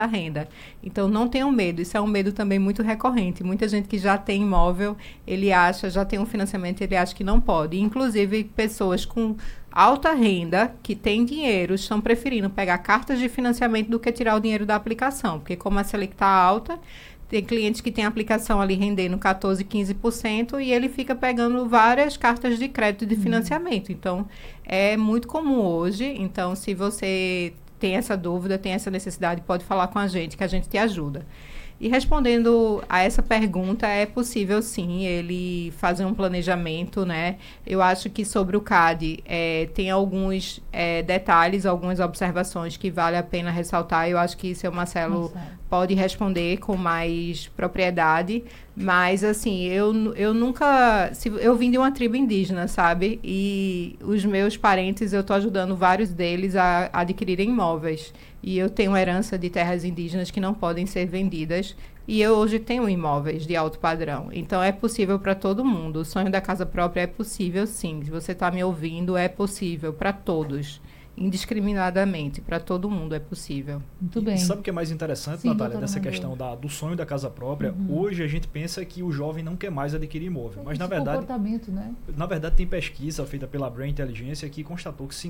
a renda. Então, não tenham medo. Isso é um medo também muito recorrente. Muita gente que já tem imóvel, ele acha, já tem um financiamento, ele acha que não pode. Inclusive, pessoas com alta renda, que têm dinheiro, estão preferindo pegar cartas de financiamento do que tirar o dinheiro da aplicação. Porque como a Selic está alta, tem clientes que têm a aplicação ali rendendo 14%, 15% e ele fica pegando várias cartas de crédito de financiamento. Então, é muito comum hoje. Então, se você tem essa dúvida, tem essa necessidade, pode falar com a gente, que a gente te ajuda. E respondendo a essa pergunta, é possível sim ele fazer um planejamento, né? Eu acho que sobre o CAD tem alguns detalhes, algumas observações que vale a pena ressaltar. Eu acho que o seu Marcelo pode responder com mais propriedade, mas assim, eu nunca... Eu vim de uma tribo indígena, sabe? E os meus parentes, eu estou ajudando vários deles a adquirirem imóveis. E eu tenho herança de terras indígenas que não podem ser vendidas. E eu hoje tenho imóveis de alto padrão. Então, é possível para todo mundo. O sonho da casa própria é possível, sim. Se você está me ouvindo, é possível para todos. Indiscriminadamente, para todo mundo é possível. Muito bem. E sabe o que é mais interessante, Sim, Natália, dessa Mandeu. questão do sonho da casa própria? Hoje a gente pensa que o jovem não quer mais adquirir imóvel, mas na verdade, comportamento, né? na verdade tem pesquisa feita pela Brain Inteligência que constatou que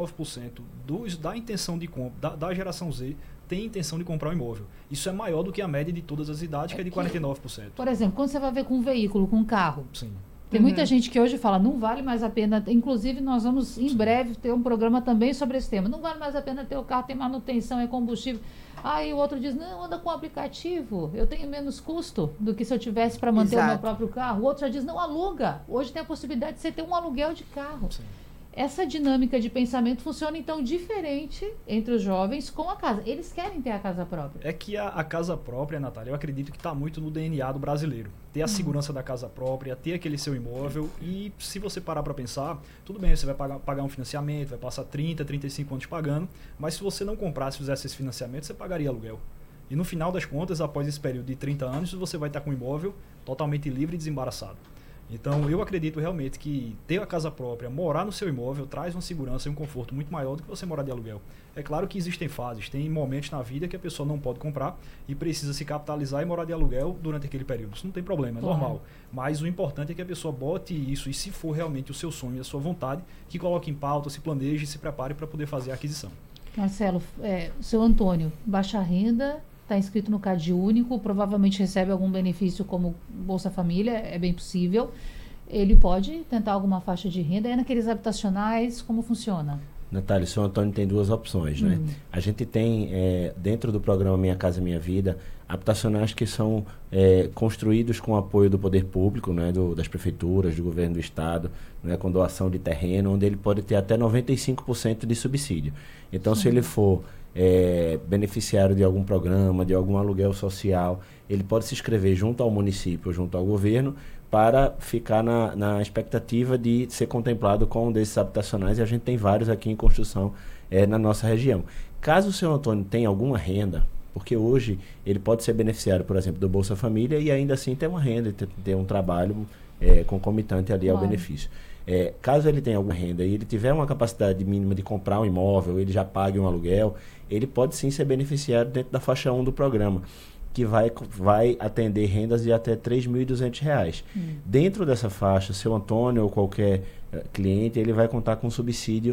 59% da intenção de compra, da geração Z, tem intenção de comprar um imóvel. Isso é maior do que a média de todas as idades, que é de 49%. Por exemplo, quando você vai ver com um veículo, com um carro, Sim. tem muita gente que hoje fala, não vale mais a pena, inclusive nós vamos em breve ter um programa também sobre esse tema, não vale mais a pena ter o carro, tem manutenção, é combustível. Aí o outro diz, não, anda com aplicativo, eu tenho menos custo do que se eu tivesse para manter o meu próprio carro. O outro já diz, não, aluga. Hoje tem a possibilidade de você ter um aluguel de carro. Sim. Essa dinâmica de pensamento funciona, então, diferente entre os jovens com a casa. Eles querem ter a casa própria. É que a casa própria, Natália, eu acredito que está muito no DNA do brasileiro. Ter a segurança da casa própria, ter aquele seu imóvel. E se você parar para pensar, tudo bem, você vai pagar um financiamento, vai passar 30, 35 anos pagando, mas se você não comprasse, fizesse esse financiamento, você pagaria aluguel. E no final das contas, após esse período de 30 anos, você vai estar com o imóvel totalmente livre e desembaraçado. Então, eu acredito realmente que ter a casa própria, morar no seu imóvel, traz uma segurança e um conforto muito maior do que você morar de aluguel. É claro que existem fases, tem momentos na vida que a pessoa não pode comprar e precisa se capitalizar e morar de aluguel durante aquele período. Isso não tem problema, é normal. Mas o importante é que a pessoa bote isso e, se for realmente o seu sonho e a sua vontade, que coloque em pauta, se planeje e se prepare para poder fazer a aquisição. Marcelo, o seu Antônio, baixa renda, está inscrito no CAD único, provavelmente recebe algum benefício como Bolsa Família, é bem possível. Ele pode tentar alguma faixa de renda? É naqueles habitacionais, como funciona? Natália, o seu Antônio tem duas opções, né? A gente tem, dentro do programa Minha Casa Minha Vida, habitacionais que são construídos com apoio do poder público, né? Das prefeituras, do governo do estado, né? Com doação de terreno, onde ele pode ter até 95% de subsídio. Então, se ele for beneficiário de algum programa, de algum aluguel social, ele pode se inscrever junto ao município, junto ao governo, para ficar na expectativa de ser contemplado com um desses habitacionais, e a gente tem vários aqui em construção na nossa região. Caso o seu Antônio tenha alguma renda, porque hoje ele pode ser beneficiário, por exemplo, do Bolsa Família e ainda assim ter uma renda, ter um trabalho concomitante ali ao benefício. Caso ele tenha alguma renda e ele tiver uma capacidade mínima de comprar um imóvel, ele já pague um aluguel, ele pode sim ser beneficiário dentro da faixa 1 do programa, que vai atender rendas de até R$ 3.200. Dentro dessa faixa, seu Antônio ou qualquer cliente, ele vai contar com subsídio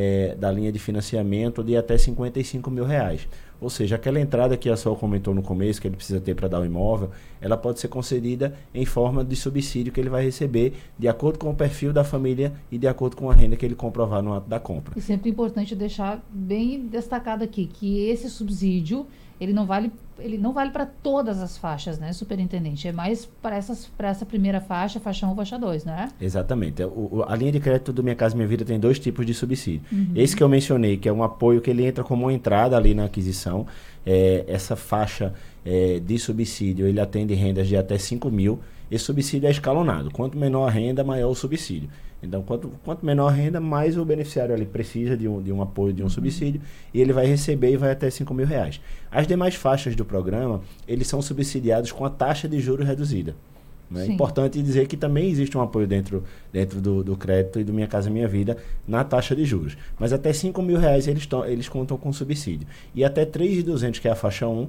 da linha de financiamento de até R$ 55 mil. Ou seja, aquela entrada que a Sol comentou no começo, que ele precisa ter para dar o imóvel, ela pode ser concedida em forma de subsídio que ele vai receber de acordo com o perfil da família e de acordo com a renda que ele comprovar no ato da compra. E sempre importante deixar bem destacado aqui que esse subsídio, ele não vale para todas as faixas, né, superintendente? É mais para essa primeira faixa, faixa 1, faixa 2, né? Exatamente. A linha de crédito do Minha Casa Minha Vida tem dois tipos de subsídio. Esse que eu mencionei, que é um apoio que ele entra como uma entrada ali na aquisição. Essa faixa de subsídio, ele atende rendas de até 5 mil. Esse subsídio é escalonado. Quanto menor a renda, maior o subsídio. Então, quanto menor a renda, mais o beneficiário ali precisa de um apoio, de um subsídio, e ele vai receber e vai até R$ 5 mil. As demais faixas do programa, eles são subsidiados com a taxa de juros reduzida. É importante dizer que também existe um apoio dentro do crédito e do Minha Casa Minha Vida na taxa de juros. Mas até R$ 5 mil eles contam com subsídio. E até R$ 3.200, que é a faixa 1,